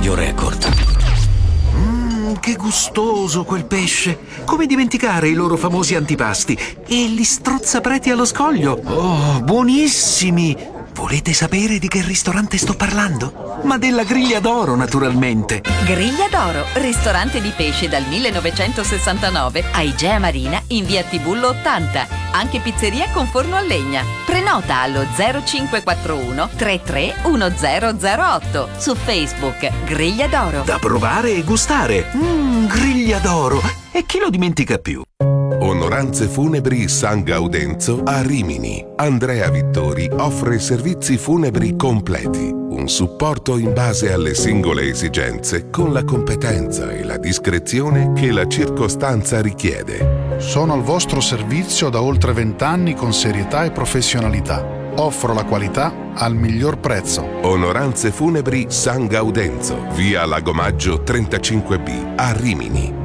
Radio Record. Che gustoso quel pesce! Come dimenticare i loro famosi antipasti? E gli strozzapreti allo scoglio! Oh, buonissimi! Volete sapere di che ristorante sto parlando? Ma della Griglia d'Oro, naturalmente! Griglia d'Oro, ristorante di pesce dal 1969 a Igea Marina in via Tibullo 80. Anche pizzeria con forno a legna. Prenota allo 0541 331008. Su Facebook Griglia d'Oro. Da provare e gustare! Griglia d'Oro! E chi lo dimentica più? Onoranze Funebri San Gaudenzo a Rimini. Andrea Vittori offre servizi funebri completi, un supporto in base alle singole esigenze con la competenza e la discrezione che la circostanza richiede. Sono al vostro servizio da oltre 20 anni con serietà e professionalità. Offro la qualità al miglior prezzo. Onoranze Funebri San Gaudenzo, via Lagomaggio 35B a Rimini.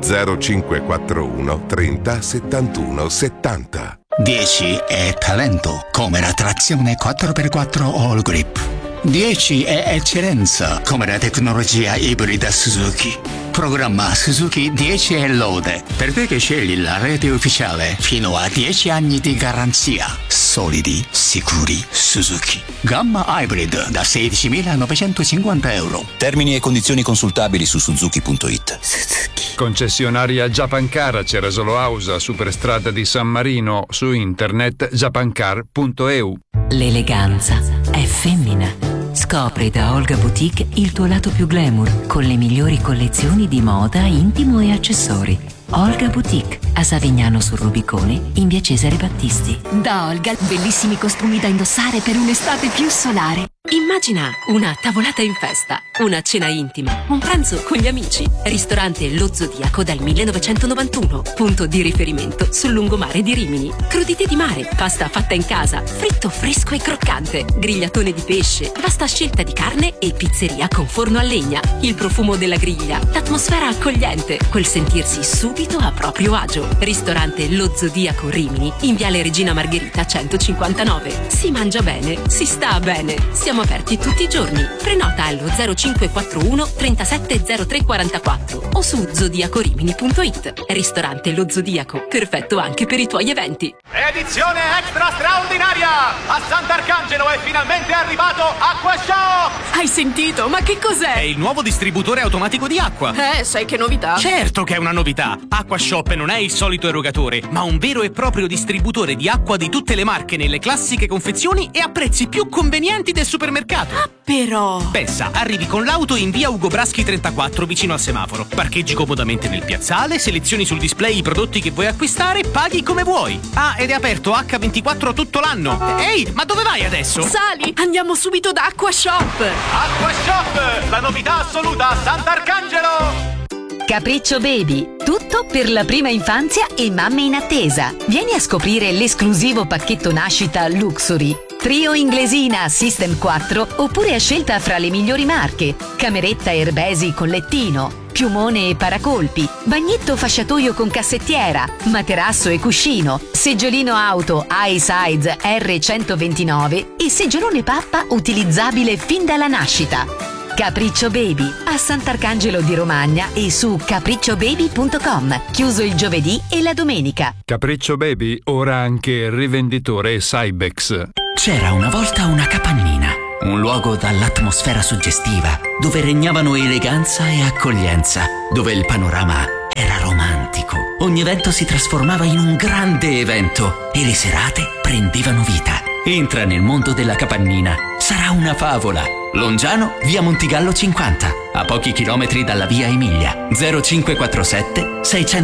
0541 30 71 70. 10 è talento, come la trazione 4x4 All Grip. 10 è eccellenza, come la tecnologia ibrida Suzuki. Programma Suzuki 10 è lode, per te che scegli la rete ufficiale, fino a 10 anni di garanzia. Solidi, sicuri, Suzuki. Gamma Hybrid da 16.950 euro. Termini e condizioni consultabili su suzuki.it. Suzuki. Concessionaria Japancar a Cerasolo Ausa, Superstrada di San Marino, su internet japancar.eu. L'eleganza è femmina. Scopri da Olga Boutique il tuo lato più glamour con le migliori collezioni di moda, intimo e accessori. Olga Boutique a Savignano sul Rubicone in via Cesare Battisti. Da Olga, bellissimi costumi da indossare per un'estate più solare. Immagina una tavolata in festa, una cena intima, un pranzo con gli amici. Ristorante Lo Zodiaco dal 1991, punto di riferimento sul lungomare di Rimini. Crudité di mare, pasta fatta in casa, fritto fresco e croccante, grigliatone di pesce, vasta scelta di carne e pizzeria con forno a legna. Il profumo della griglia, l'atmosfera accogliente, quel sentirsi subito a proprio agio. Ristorante Lo Zodiaco Rimini in viale Regina Margherita 159. Si mangia bene, si sta bene. Siamo aperti tutti i giorni. Prenota allo 0541 370344 o su zodiacorimini.it. Ristorante Lo Zodiaco, perfetto anche per i tuoi eventi. Edizione extra straordinaria! A Sant'Arcangelo è finalmente arrivato Acqua Shop! Hai sentito? Ma che cos'è? È il nuovo distributore automatico di acqua. Sai che novità? Certo che è una novità! Acqua Shop non è il solito erogatore, ma un vero e proprio distributore di acqua di tutte le marche nelle classiche confezioni e a prezzi più convenienti del supermercato. Ah, però! Pensa, arrivi con l'auto in via Ugo Braschi 34 vicino al semaforo. Parcheggi comodamente nel piazzale, selezioni sul display i prodotti che vuoi acquistare, paghi come vuoi. Ah, ed è aperto H24 tutto l'anno. Ehi, ma dove vai adesso? Sali, andiamo subito da Acqua Shop! Acqua Shop, la novità assoluta a Sant'Arcangelo! Capriccio Baby, tutto per la prima infanzia e mamme in attesa. Vieni a scoprire l'esclusivo pacchetto nascita Luxury. Trio inglesina System 4 oppure a scelta fra le migliori marche. Cameretta Erbesi con lettino, piumone e paracolpi, bagnetto fasciatoio con cassettiera, materasso e cuscino, seggiolino auto iSize R129 e seggiolone pappa utilizzabile fin dalla nascita. Capriccio Baby a Sant'Arcangelo di Romagna e su capricciobaby.com. Chiuso il giovedì e la domenica. Capriccio Baby ora anche rivenditore Cybex. C'era una volta una capannina, un luogo dall'atmosfera suggestiva, dove regnavano eleganza e accoglienza, dove il panorama era romantico. Ogni evento si trasformava in un grande evento e le serate prendevano vita. Entra nel mondo della capannina. Sarà una favola. Longiano, via Montigallo 50, a pochi chilometri dalla via Emilia. 0547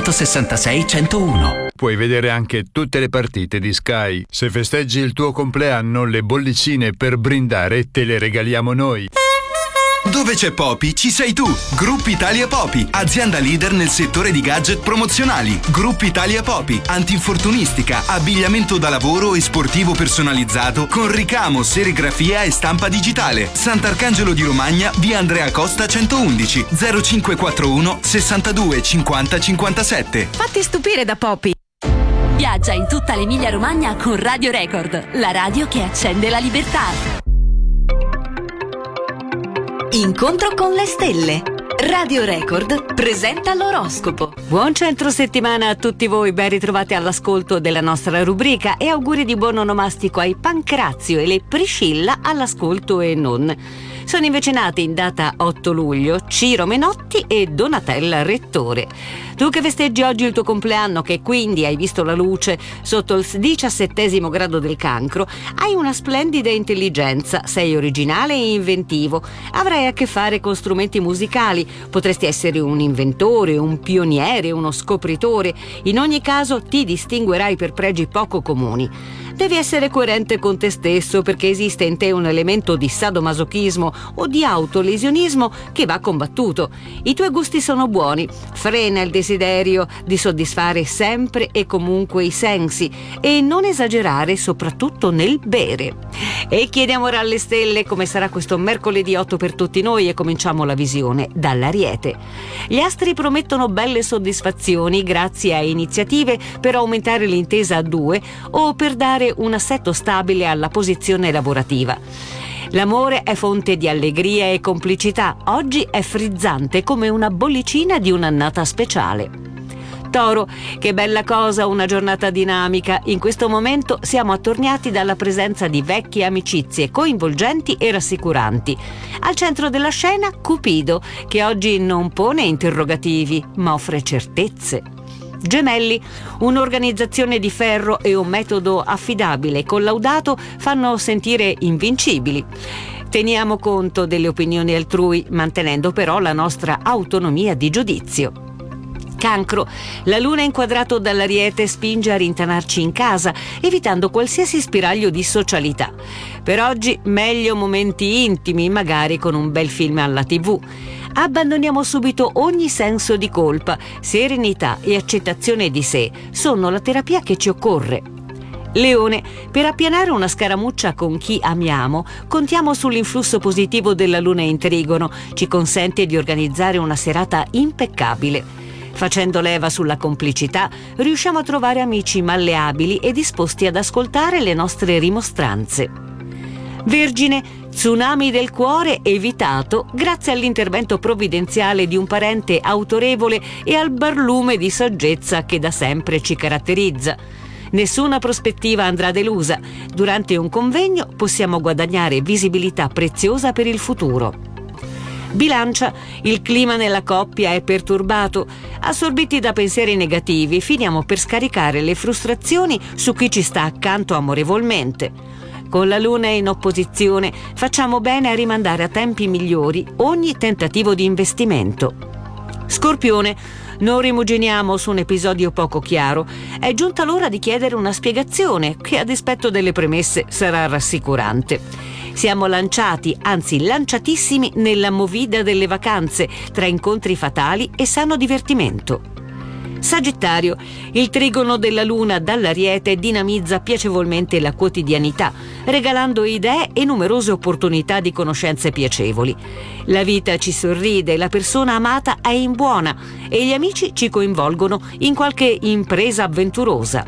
666 101. Puoi vedere anche tutte le partite di Sky. Se festeggi il tuo compleanno, le bollicine per brindare te le regaliamo noi. Dove c'è Popi, ci sei tu. Gruppo Italia Popi, azienda leader nel settore di gadget promozionali. Gruppo Italia Popi, antinfortunistica, abbigliamento da lavoro e sportivo personalizzato con ricamo, serigrafia e stampa digitale. Sant'Arcangelo di Romagna, via Andrea Costa 111, 0541 62 50 57. Fatti stupire da Popi. Viaggia in tutta l'Emilia Romagna con Radio Record, la radio che accende la libertà. Incontro con le stelle. Radio Record presenta l'oroscopo. Buon centro settimana a tutti voi, ben ritrovati all'ascolto della nostra rubrica e auguri di buon onomastico ai Pancrazio e le Priscilla all'ascolto e non. Sono invece nati in data 8 luglio Ciro Menotti e Donatella Rettore. Tu che festeggi oggi il tuo compleanno, che quindi hai visto la luce sotto il 17° grado del Cancro, hai una splendida intelligenza, sei originale e inventivo, avrai a che fare con strumenti musicali, potresti essere un inventore, un pioniere, uno scopritore, in ogni caso ti distinguerai per pregi poco comuni. Devi essere coerente con te stesso perché esiste in te un elemento di sadomasochismo o di autolesionismo che va combattuto. I tuoi gusti sono buoni, frena il desiderio di soddisfare sempre e comunque i sensi e non esagerare soprattutto nel bere. E chiediamo ora alle stelle come sarà questo mercoledì 8 per tutti noi e cominciamo la visione dall'Ariete. Gli astri promettono belle soddisfazioni grazie a iniziative per aumentare l'intesa a 2 o per dare un assetto stabile alla posizione lavorativa. L'amore è fonte di allegria e complicità, oggi è frizzante come una bollicina di un'annata speciale. Toro, che bella cosa una giornata dinamica, in questo momento siamo attorniati dalla presenza di vecchie amicizie coinvolgenti e rassicuranti. Al centro della scena Cupido, che oggi non pone interrogativi ma offre certezze. Gemelli, un'organizzazione di ferro e un metodo affidabile e collaudato fanno sentire invincibili. Teniamo conto delle opinioni altrui, mantenendo però la nostra autonomia di giudizio. Cancro, la luna inquadrato dall'Ariete spinge a rintanarci in casa, evitando qualsiasi spiraglio di socialità. Per oggi meglio momenti intimi, magari con un bel film alla TV. Abbandoniamo subito ogni senso di colpa, serenità e accettazione di sé sono la terapia che ci occorre. Leone, per appianare una scaramuccia con chi amiamo, contiamo sull'influsso positivo della luna in trigono, ci consente di organizzare una serata impeccabile. Facendo leva sulla complicità, riusciamo a trovare amici malleabili e disposti ad ascoltare le nostre rimostranze. Vergine, tsunami del cuore evitato grazie all'intervento provvidenziale di un parente autorevole e al barlume di saggezza che da sempre ci caratterizza. Nessuna prospettiva andrà delusa. Durante un convegno possiamo guadagnare visibilità preziosa per il futuro. Bilancia, il clima nella coppia è perturbato. Assorbiti da pensieri negativi, finiamo per scaricare le frustrazioni su chi ci sta accanto amorevolmente. Con la luna in opposizione facciamo bene a rimandare a tempi migliori ogni tentativo di investimento. Scorpione, non rimuginiamo su un episodio poco chiaro. È giunta l'ora di chiedere una spiegazione che a dispetto delle premesse sarà rassicurante. Siamo lanciati, anzi lanciatissimi nella movida delle vacanze, tra incontri fatali e sano divertimento. Sagittario, il trigono della luna dall'Ariete dinamizza piacevolmente la quotidianità, regalando idee e numerose opportunità di conoscenze piacevoli. La vita ci sorride, la persona amata è in buona e gli amici ci coinvolgono in qualche impresa avventurosa.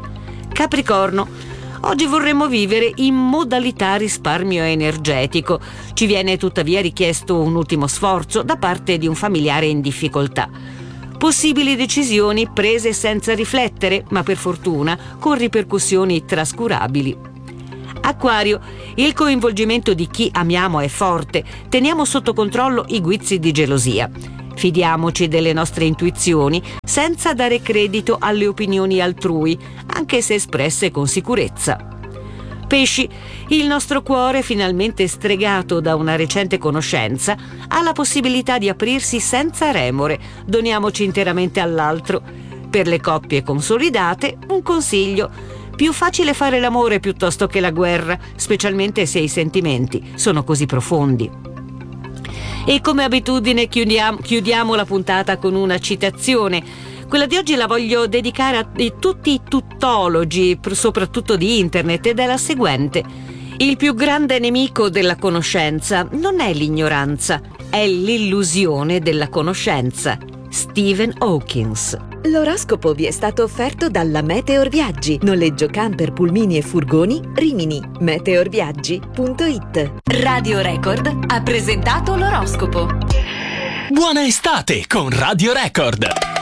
Capricorno, oggi vorremmo vivere in modalità risparmio energetico. Ci viene tuttavia richiesto un ultimo sforzo da parte di un familiare in difficoltà. Possibili decisioni prese senza riflettere, ma per fortuna con ripercussioni trascurabili. Acquario, il coinvolgimento di chi amiamo è forte, teniamo sotto controllo i guizzi di gelosia. Fidiamoci delle nostre intuizioni senza dare credito alle opinioni altrui, anche se espresse con sicurezza. Pesci, il nostro cuore, finalmente stregato da una recente conoscenza, ha la possibilità di aprirsi senza remore. Doniamoci interamente all'altro. Per le coppie consolidate, un consiglio: più facile fare l'amore piuttosto che la guerra, specialmente se i sentimenti sono così profondi. E come abitudine chiudiamo la puntata con una citazione. Quella di oggi la voglio dedicare a tutti i tuttologi, soprattutto di internet, ed è la seguente: il più grande nemico della conoscenza non è l'ignoranza, è l'illusione della conoscenza. Stephen Hawking. L'oroscopo vi è stato offerto dalla Meteor Viaggi. Noleggio camper, pulmini e furgoni, Rimini. meteorviaggi.it. Radio Record ha presentato l'oroscopo. Buona estate con Radio Record.